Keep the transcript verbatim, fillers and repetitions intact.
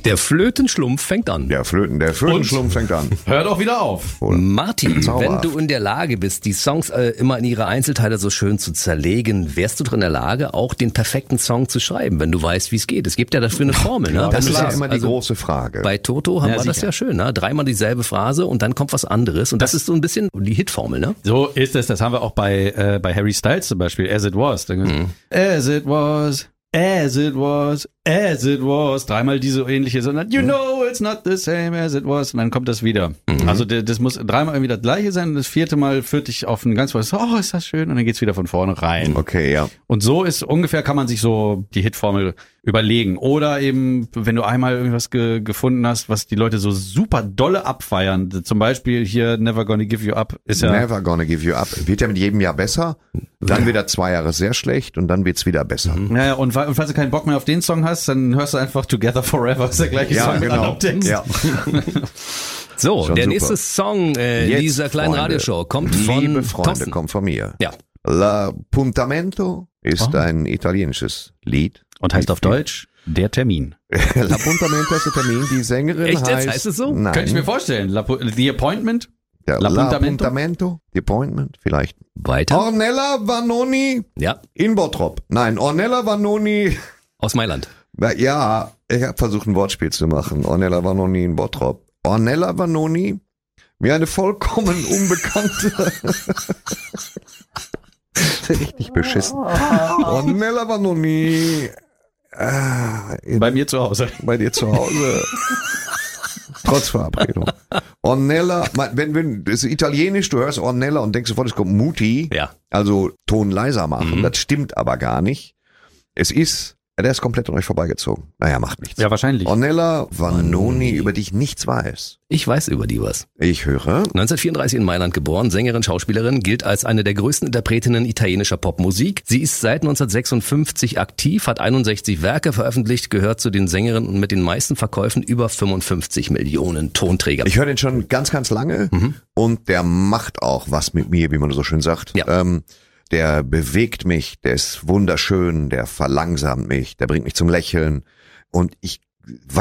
Der Flötenschlumpf fängt an. Der Flöten, der Flötenschlumpf fängt an. Hör doch wieder auf. Martin, Zauberhaft. wenn du in der Lage bist, die Songs äh, immer in ihre Einzelteile so schön zu zerlegen, wärst du doch in der Lage, auch den perfekten Song zu schreiben, wenn du weißt, wie es geht. Es gibt ja dafür eine Formel. Ne? Das Wenn ist du ja sagst, immer die also große Frage. Bei Toto haben Ja, wir das sicher. ja schön. Ne? Dreimal dieselbe Phrase und dann kommt was anderes. Und das, das ist so ein bisschen die Hitformel. Ne? So ist es. Das haben wir auch bei äh, bei Harry Styles zum Beispiel. As it was. Mhm. As it was. As it was, as it was, dreimal diese ähnliche, sondern you know it's not the same as it was und dann kommt das wieder. Mhm. Also das muss dreimal irgendwie das gleiche sein und das vierte Mal führt dich auf ein ganz was, oh ist das schön und dann geht's wieder von vorne rein. Okay, ja. Und so ist ungefähr, kann man sich so die Hitformel überlegen. Oder eben, wenn du einmal irgendwas ge- gefunden hast, was die Leute so super dolle abfeiern, zum Beispiel hier Never Gonna Give You Up, ist ja... Never Gonna Give You Up. Wird ja mit jedem Jahr besser, dann wieder zwei Jahre sehr schlecht und dann wird's wieder besser. Mhm. Naja, und, und falls du keinen Bock mehr auf den Song hast, dann hörst du einfach Together Forever, ist der gleiche Ja, Song mit genau. anderem Text. Ja. So, Schon der super. nächste Song äh, Jetzt, dieser kleinen Freunde, Radioshow kommt von Liebe Freunde, Thorsten. kommt von mir. Ja. L'Appuntamento ist Oh. ein italienisches Lied. Und heißt auf Deutsch, der Termin. L'Appuntamento ist der Termin. Die Sängerin Echt jetzt? heißt... Heißt es so? Nein. Könnte ich mir vorstellen. La, The Appointment? Ja, L'Appuntamento? L'Appuntamento, The Appointment, vielleicht. Weiter. Ornella Vanoni Ja, in Bottrop. Nein, Ornella Vanoni... aus Mailand. Ja, ich habe versucht, ein Wortspiel zu machen. Ornella Vanoni in Bottrop. Ornella Vanoni, wie eine vollkommen unbekannte... Richtig beschissen. Ornella Vanoni... Ah, in, Bei mir zu Hause. bei dir zu Hause. Trotz Verabredung. Ornella, wenn, wenn, das ist italienisch, du hörst Ornella und denkst sofort, es kommt Muti. Ja. Also Ton leiser machen. Mhm. Das stimmt aber gar nicht. Es ist, der ist komplett an euch vorbeigezogen. Naja, macht nichts. Ja, wahrscheinlich. Ornella Vanoni, über die ich nichts weiß. Ich weiß über die was. Ich höre. neunzehnhundertvierunddreißig in Mailand geboren, Sängerin, Schauspielerin, gilt als eine der größten Interpretinnen italienischer Popmusik. Sie ist seit neunzehnhundertsechsundfünfzig aktiv, hat einundsechzig Werke veröffentlicht, gehört zu den Sängerinnen mit den meisten Verkäufen, über fünfundfünfzig Millionen Tonträger. Ich höre den schon ganz, ganz lange Mhm. und der macht auch was mit mir, wie man so schön sagt. Ja. Ähm, der bewegt mich, der ist wunderschön, der verlangsamt mich, der bringt mich zum Lächeln und ich